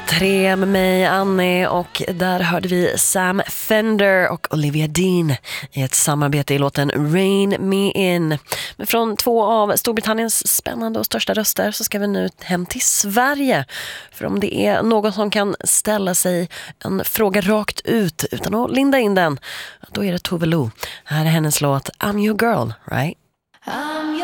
3 med mig, Annie, och där hörde vi Sam Fender och Olivia Dean i ett samarbete i låten Rain Me In. Men från 2 av Storbritanniens spännande och största röster så ska vi nu hem till Sverige. För om det är någon som kan ställa sig en fråga rakt ut utan att linda in den, då är det Tove Lo. Här är hennes låt I'm Your Girl, right?